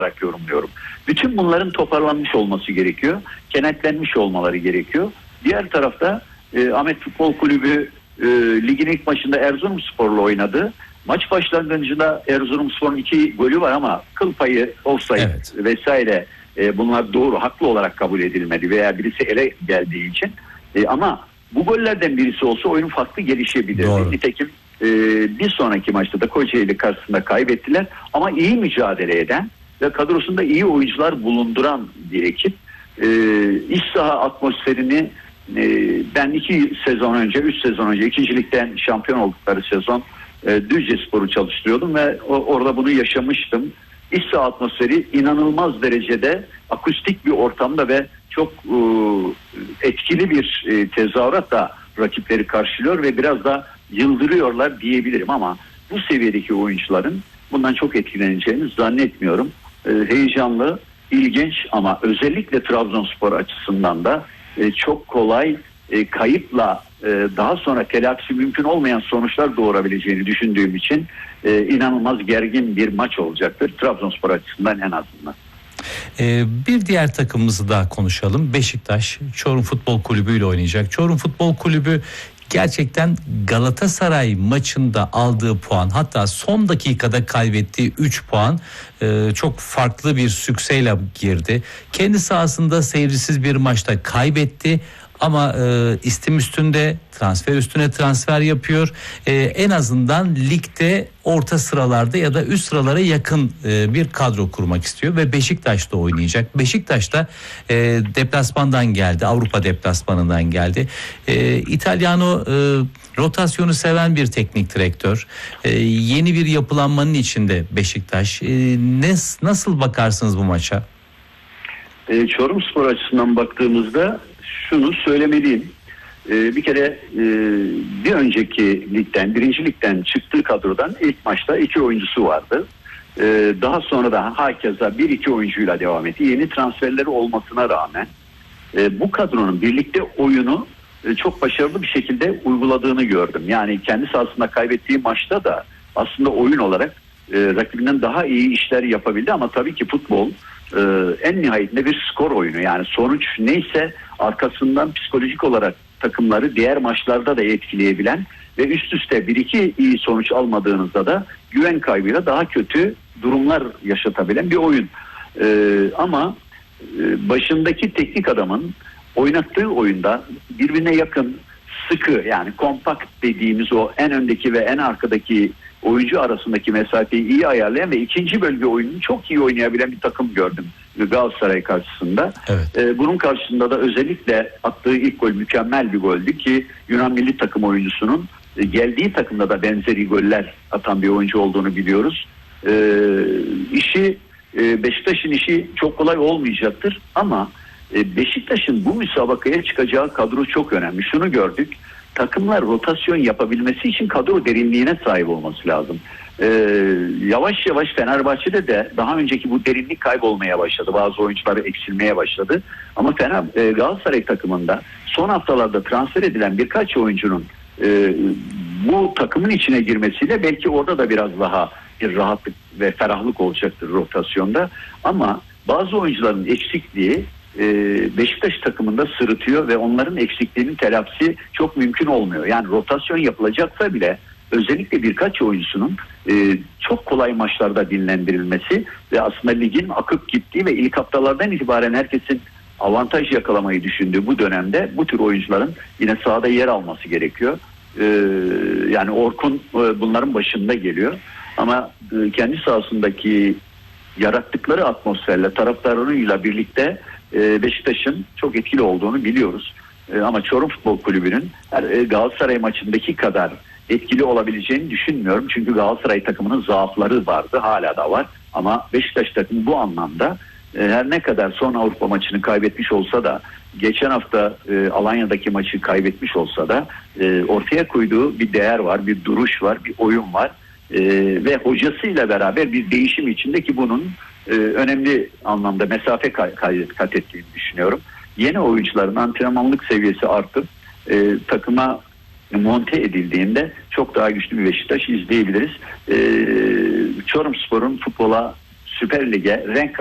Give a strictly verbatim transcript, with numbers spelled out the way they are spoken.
olarak yorumluyorum. Bütün bunların toparlanmış olması gerekiyor. Kenetlenmiş olmaları gerekiyor. Diğer tarafta e, Ahmet Futbol Kulübü e, ligin ilk maçında Erzurumspor'la oynadı. Maç başlangıcında Erzurumspor'un iki golü var ama kıl payı, offside evet. vesaire e, bunlar doğru, haklı olarak kabul edilmedi veya birisi ele geldiği için. E, ama bu gollerden birisi olsa oyun farklı gelişebilirdi. Nitekim e, bir sonraki maçta da Kocaeli karşısında kaybettiler ama iyi mücadele eden ve kadrosunda iyi oyuncular bulunduran bir ekip. E, iç saha atmosferini e, ben iki sezon önce, üç sezon önce ikincilikten şampiyon oldukları sezon e, Düzcespor'u çalıştırıyordum ve o, orada bunu yaşamıştım. İç saha atmosferi inanılmaz derecede akustik bir ortamda ve çok e, etkili bir e, tezahüratla rakipleri karşılıyor ve biraz da yıldırıyorlar diyebilirim ama bu seviyedeki oyuncuların bundan çok etkileneceğini zannetmiyorum. E, heyecanlı, ilginç ama özellikle Trabzonspor açısından da e, çok kolay e, kayıpla e, daha sonra telafisi mümkün olmayan sonuçlar doğurabileceğini düşündüğüm için e, inanılmaz gergin bir maç olacaktır Trabzonspor açısından en azından. Ee, bir diğer takımımızı da konuşalım. Beşiktaş Çorum Futbol Kulübü ile oynayacak. Çorum Futbol Kulübü gerçekten Galatasaray maçında aldığı puan, hatta son dakikada kaybettiği üç puan e, çok farklı bir sükseyle girdi. Kendi sahasında seyircisiz bir maçta kaybetti. Ama e, istim üstünde, transfer üstüne transfer yapıyor. E, en azından ligde orta sıralarda ya da üst sıralara yakın e, bir kadro kurmak istiyor ve Beşiktaş'ta oynayacak. Beşiktaş da e, deplasmandan geldi, Avrupa deplasmanından geldi. E, İtalyano e, rotasyonu seven bir teknik direktör. E, yeni bir yapılanmanın içinde Beşiktaş. E, ne, nasıl bakarsınız bu maça? E, Çorumspor açısından baktığımızda şunu söylemeliyim. Ee, bir kere e, bir önceki ligden, birinci ligden çıktığı kadrodan ilk maçta iki oyuncusu vardı. Ee, daha sonra da hakeza bir iki oyuncuyla devam etti. Yeni transferleri olmasına rağmen e, bu kadronun birlikte oyunu e, çok başarılı bir şekilde uyguladığını gördüm. Yani kendi sahasında kaybettiği maçta da aslında oyun olarak e, rakibinden daha iyi işler yapabildi ama tabii ki futbol e, en nihayetinde bir skor oyunu. Yani sonuç neyse arkasından psikolojik olarak takımları diğer maçlarda da etkileyebilen ve üst üste bir iki iyi sonuç almadığınızda da güven kaybıyla daha kötü durumlar yaşatabilen bir oyun. Ee, ama e, başındaki teknik adamın oynattığı oyunda birbirine yakın, sıkı, yani kompakt dediğimiz o en öndeki ve en arkadaki oyuncu arasındaki mesafeyi iyi ayarlayan ve ikinci bölge oyununu çok iyi oynayabilen bir takım gördüm Galatasaray karşısında. Evet. Ee, bunun karşısında da özellikle attığı ilk gol mükemmel bir goldü ki Yunan milli takım oyuncusunun e, geldiği takımda da benzeri goller atan bir oyuncu olduğunu biliyoruz. Ee, işi e, Beşiktaş'ın işi çok kolay olmayacaktır ama e, Beşiktaş'ın bu müsabakaya çıkacağı kadro çok önemli. Şunu gördük. Takımlar rotasyon yapabilmesi için kadro derinliğine sahip olması lazım. Ee, yavaş yavaş Fenerbahçe'de de daha önceki bu derinlik kaybolmaya başladı. Bazı oyuncuları eksilmeye başladı. Ama Fener, e, Galatasaray takımında son haftalarda transfer edilen birkaç oyuncunun e, bu takımın içine girmesiyle belki orada da biraz daha bir rahatlık ve ferahlık olacaktır rotasyonda. Ama bazı oyuncuların eksikliği Beşiktaş takımında sırıtıyor ve onların eksikliğinin telafisi çok mümkün olmuyor. Yani rotasyon yapılacaksa bile özellikle birkaç oyuncusunun e, çok kolay maçlarda dinlendirilmesi ve aslında ligin akıp gittiği ve ilk haftalardan itibaren herkesin avantaj yakalamayı düşündüğü bu dönemde bu tür oyuncuların yine sahada yer alması gerekiyor. E, yani Orkun e, bunların başında geliyor ama e, kendi sahasındaki yarattıkları atmosferle, taraftarlarıyla birlikte Beşiktaş'ın çok etkili olduğunu biliyoruz. Ama Çorum Futbol Kulübü'nün Galatasaray maçındaki kadar etkili olabileceğini düşünmüyorum. Çünkü Galatasaray takımının zaafları vardı, hala da var. Ama Beşiktaş takımı bu anlamda her ne kadar son Avrupa maçını kaybetmiş olsa da, geçen hafta Alanya'daki maçı kaybetmiş olsa da ortaya koyduğu bir değer var, bir duruş var, bir oyun var. Ve hocasıyla beraber bir değişim içinde ki bunun Ee, önemli anlamda mesafe kat ettiğini düşünüyorum. Yeni oyuncuların antrenmanlık seviyesi artıp e, takıma monte edildiğinde çok daha güçlü bir Beşiktaş izleyebiliriz. E, Çorumspor'un futbola Süper Lig'e renk